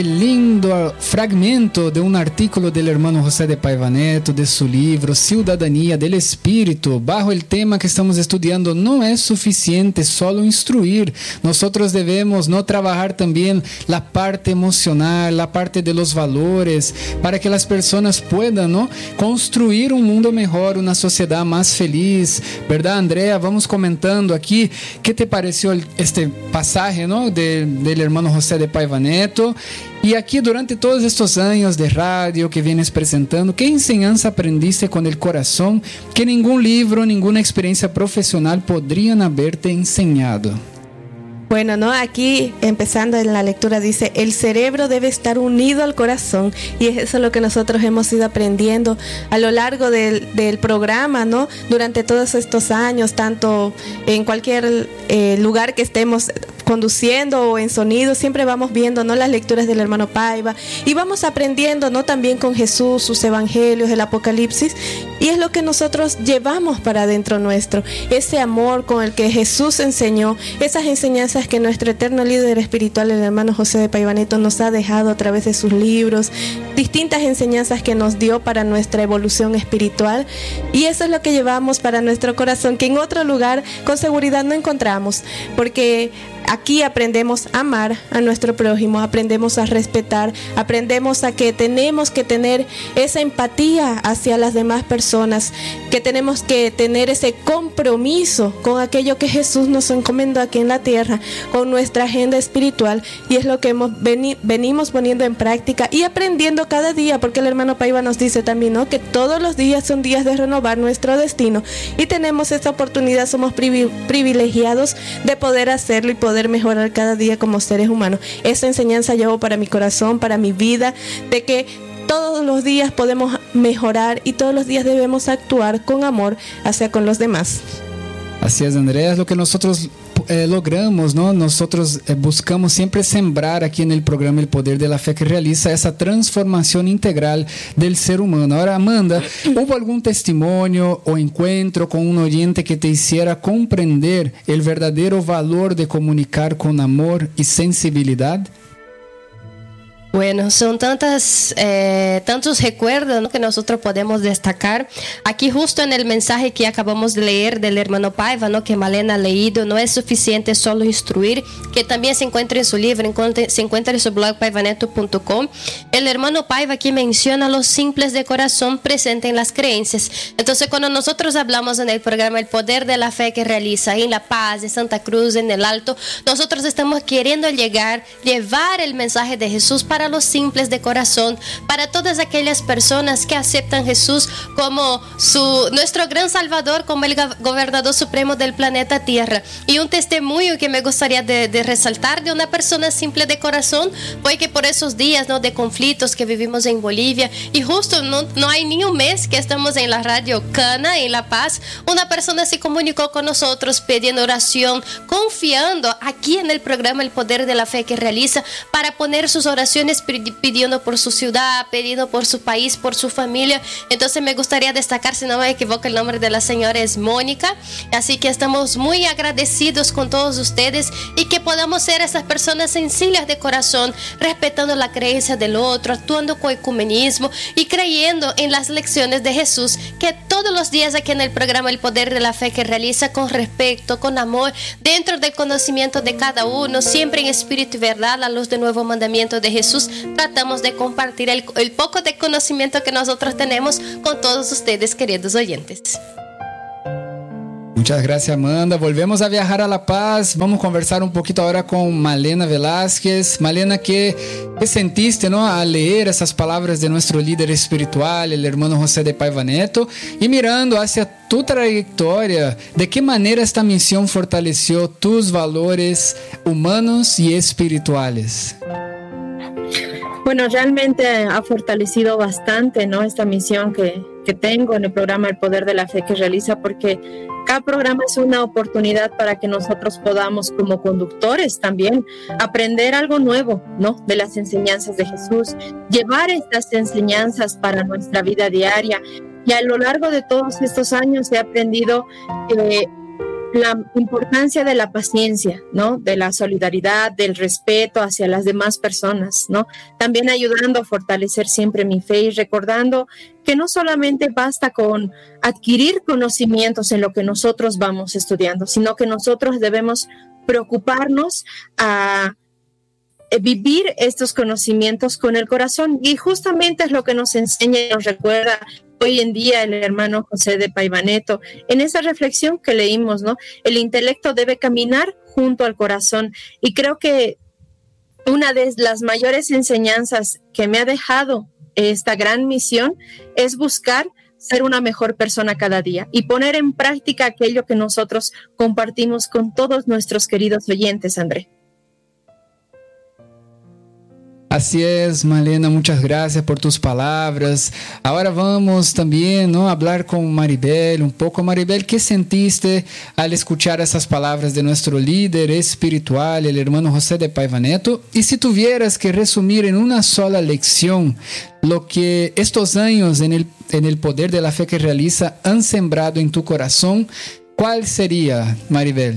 lindo fragmento de un artículo del hermano José de Paiva Neto, de su libro Ciudadanía del Espíritu, bajo el tema que estamos estudiando. No es suficiente solo instruir, nosotros debemos no trabajar también la parte emocional, la parte de los valores, para que las personas puedan, ¿no?, construir un mundo mejor, una sociedad más feliz, ¿verdad, Andrea? Vamos comentando aquí, ¿qué te pareció este pasaje, ¿no?, del hermano José de Paiva Neto? Y aquí, durante todos estos años de radio que vienes presentando, ¿qué enseñanza aprendiste con el corazón que ningún libro, ninguna experiencia profesional podrían haberte enseñado? Bueno, ¿no? Aquí, empezando en la lectura, dice, el cerebro debe estar unido al corazón, y eso es lo que nosotros hemos ido aprendiendo a lo largo del programa, ¿no? Durante todos estos años, tanto en cualquier lugar que estemos conduciendo o en sonido, siempre vamos viendo, ¿no?, las lecturas del hermano Paiva, y vamos aprendiendo, ¿no?, también con Jesús, sus evangelios, el Apocalipsis, y es lo que nosotros llevamos para dentro nuestro, ese amor con el que Jesús enseñó, esas enseñanzas que nuestro eterno líder espiritual, el hermano José de Paiva Neto, nos ha dejado a través de sus libros, distintas enseñanzas que nos dio para nuestra evolución espiritual, y eso es lo que llevamos para nuestro corazón, que en otro lugar con seguridad no encontramos, porque aquí aprendemos a amar a nuestro prójimo, aprendemos a respetar, aprendemos a que tenemos que tener esa empatía hacia las demás personas, que tenemos que tener ese compromiso con aquello que Jesús nos encomendó aquí en la tierra, con nuestra agenda espiritual, y es lo que venimos poniendo en práctica y aprendiendo cada día, porque el hermano Paiva nos dice también, ¿no?, que todos los días son días de renovar nuestro destino, y tenemos esta oportunidad, somos privilegiados de poder hacerlo y poder mejorar cada día como seres humanos. Esa enseñanza llevo para mi corazón, para mi vida, de que todos los días podemos mejorar y todos los días debemos actuar con amor hacia con los demás. Así es, Andrea, es lo que nosotros logramos, ¿no? Nosotros buscamos siempre sembrar aquí en el programa El Poder de la Fe que realiza esa transformación integral del ser humano. Ahora, Amanda, ¿hubo algún testimonio o encuentro con un oyente que te hiciera comprender el verdadero valor de comunicar con amor y sensibilidad? Bueno, son tantos recuerdos, ¿no?, que nosotros podemos destacar. Aquí justo en el mensaje que acabamos de leer del hermano Paiva, ¿no?, que Malena ha leído, no es suficiente solo instruir, que también se encuentra en su libro, se encuentra en su blog paivaneto.com. El hermano Paiva aquí menciona los simples de corazón presentes en las creencias. Entonces, cuando nosotros hablamos en el programa El Poder de la Fe que realiza en La Paz, en Santa Cruz, en el Alto, nosotros estamos queriendo llevar el mensaje de Jesús para los simples de corazón, para todas aquellas personas que aceptan Jesús como nuestro gran Salvador, como el gobernador supremo del planeta Tierra. Y un testimonio que me gustaría de resaltar de una persona simple de corazón fue que por esos días, ¿no?, de conflictos que vivimos en Bolivia, y justo no hay ni un mes que estamos en la radio Cana, en La Paz, una persona se comunicó con nosotros pidiendo oración, confiando aquí en el programa El Poder de la Fe que realiza, para poner sus oraciones pidiendo por su ciudad, pidiendo por su país, por su familia. Entonces me gustaría destacar, si no me equivoco, el nombre de la señora es Mónica. Así que estamos muy agradecidos con todos ustedes, y que podamos ser esas personas sencillas de corazón, respetando la creencia del otro, actuando con ecumenismo y creyendo en las lecciones de Jesús, que todos los días aquí en el programa El Poder de la Fe que realiza con respeto, con amor, dentro del conocimiento de cada uno, siempre en espíritu y verdad, a la luz del nuevo mandamiento de Jesús, tratamos de compartir el poco de conocimiento que nosotros tenemos con todos ustedes, queridos oyentes. Muchas gracias, Amanda. Volvemos a viajar a La Paz. Vamos a conversar un poquito ahora con Malena Velázquez. Malena, ¿qué sentiste, ¿no?, al leer esas palabras de nuestro líder espiritual, el hermano José de Paiva Neto? Y mirando hacia tu trayectoria, ¿de qué manera esta misión fortaleció tus valores humanos y espirituales? Bueno, realmente ha fortalecido bastante, ¿no?, esta misión que tengo en el programa El Poder de la Fe que realiza, porque cada programa es una oportunidad para que nosotros podamos, como conductores también, aprender algo nuevo, ¿no?, de las enseñanzas de Jesús, llevar estas enseñanzas para nuestra vida diaria. Y a lo largo de todos estos años he aprendido que la importancia de la paciencia, ¿no? De la solidaridad, del respeto hacia las demás personas, ¿no? También ayudando a fortalecer siempre mi fe y recordando que no solamente basta con adquirir conocimientos en lo que nosotros vamos estudiando, sino que nosotros debemos preocuparnos a vivir estos conocimientos con el corazón, y justamente es lo que nos enseña y nos recuerda hoy en día el hermano José de Paivaneto en esa reflexión que leímos, ¿no? El intelecto debe caminar junto al corazón, y creo que una de las mayores enseñanzas que me ha dejado esta gran misión es buscar ser una mejor persona cada día y poner en práctica aquello que nosotros compartimos con todos nuestros queridos oyentes, André. Así es, Malena, muchas gracias por tus palabras. Ahora vamos también, ¿no?, a hablar con Maribel un poco. Maribel, ¿qué sentiste al escuchar esas palabras de nuestro líder espiritual, el hermano José de Paivaneto? Y si tuvieras que resumir en una sola lección lo que estos años en el poder de la fe que realiza han sembrado en tu corazón, ¿cuál sería, Maribel?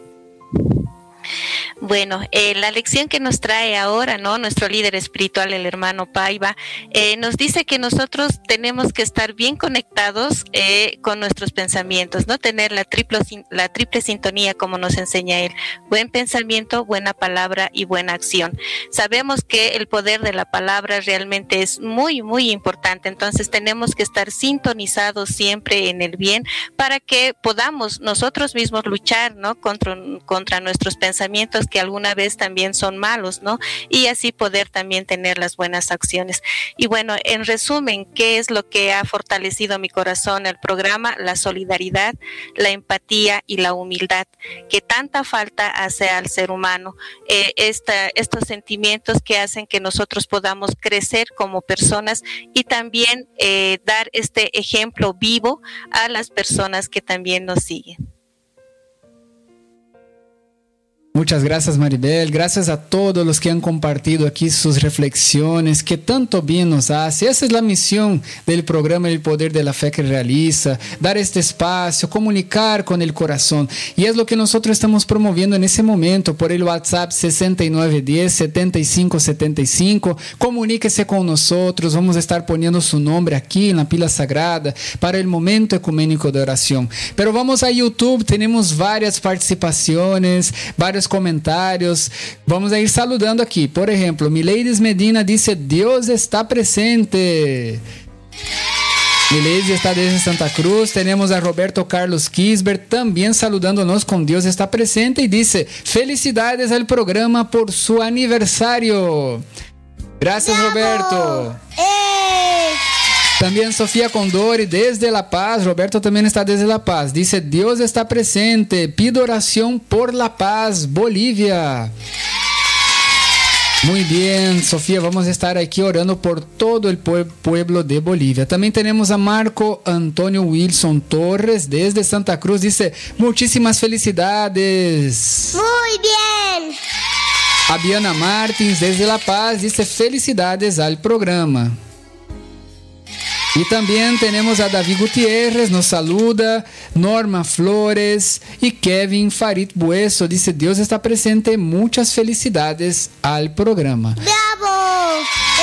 Bueno, la lección que nos trae ahora, ¿no?, nuestro líder espiritual, el hermano Paiva, nos dice que nosotros tenemos que estar bien conectados con nuestros pensamientos, ¿no? Tener la triple sintonía, como nos enseña él: buen pensamiento, buena palabra y buena acción. Sabemos que el poder de la palabra realmente es muy, muy importante, entonces tenemos que estar sintonizados siempre en el bien para que podamos nosotros mismos luchar, ¿no?, contra nuestros pensamientos que alguna vez también son malos, ¿no? Y así poder también tener las buenas acciones. Y bueno, en resumen, ¿qué es lo que ha fortalecido mi corazón el programa? La solidaridad, la empatía y la humildad, que tanta falta hace al ser humano. Estos sentimientos que hacen que nosotros podamos crecer como personas y también dar este ejemplo vivo a las personas que también nos siguen. Muchas gracias, Maribel. Gracias a todos los que han compartido aquí sus reflexiones, que tanto bien nos hace. Esa es la misión del programa El Poder de la Fe que realiza: dar este espacio, comunicar con el corazón. Y es lo que nosotros estamos promoviendo en ese momento por el WhatsApp 6910-7575. Comuníquese con nosotros. Vamos a estar poniendo su nombre aquí en la pila sagrada para el momento ecuménico de oración. Pero vamos a YouTube. Tenemos varias participaciones, varios comentarios. Vamos a ir saludando aquí. Por ejemplo, Mileides Medina dice: Dios está presente. Mileides está desde Santa Cruz. Tenemos a Roberto Carlos Kisbert también saludándonos con Dios está presente y dice: felicidades al programa por su aniversario. Gracias, ¡bravo! Roberto. También Sofía Condori desde La Paz. Roberto también está desde La Paz. Dice: Dios está presente. Pido oración por La Paz, Bolivia. Muy bien, Sofía. Vamos a estar aquí orando por todo el pueblo de Bolivia. También tenemos a Marco Antonio Wilson Torres desde Santa Cruz. Dice: muchísimas felicidades. Muy bien. A Diana Martins desde La Paz dice: felicidades al programa. Y también tenemos a David Gutiérrez, nos saluda, Norma Flores y Kevin Farid Bueso. Dice: Dios está presente, muchas felicidades al programa. ¡Bravo!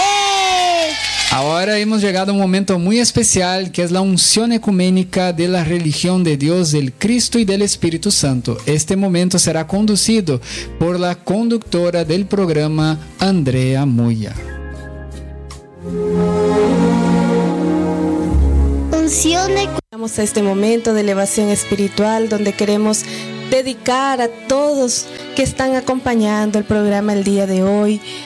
Ahora hemos llegado a un momento muy especial, que es la unción ecuménica de la religión de Dios, del Cristo y del Espíritu Santo. Este momento será conducido por la conductora del programa, Andrea Moya. Vamos a este momento de elevación espiritual donde queremos dedicar a todos que están acompañando el programa el día de hoy,